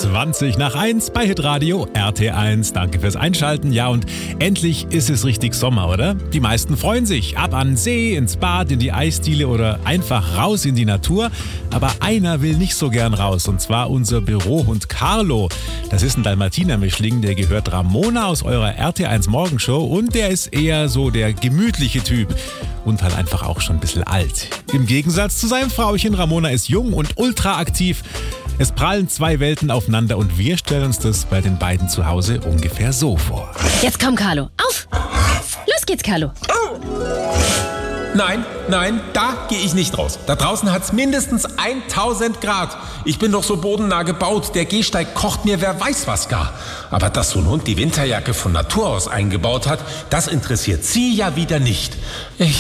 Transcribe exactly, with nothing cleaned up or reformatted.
zwanzig nach eins bei Hitradio R T eins. Danke fürs Einschalten. Ja, und endlich ist es richtig Sommer, oder? Die meisten freuen sich. Ab an den See, ins Bad, in die Eisdiele oder einfach raus in die Natur. Aber einer will nicht so gern raus, und zwar unser Bürohund Carlo. Das ist ein Dalmatiner-Mischling, der gehört Ramona aus eurer R T eins Morgenshow und der ist eher so der gemütliche Typ. Und halt einfach auch schon ein bisschen alt. Im Gegensatz zu seinem Frauchen, Ramona ist jung und ultra aktiv. Es prallen zwei Welten aufeinander und wir stellen uns das bei den beiden zu Hause ungefähr so vor. Jetzt komm, Carlo, auf! Los geht's, Carlo. Nein, nein, da gehe ich nicht raus. Da draußen hat's mindestens tausend Grad. Ich bin doch so bodennah gebaut. Der Gehsteig kocht mir wer weiß was gar. Aber dass so ein Hund die Winterjacke von Natur aus eingebaut hat, das interessiert sie ja wieder nicht. Ich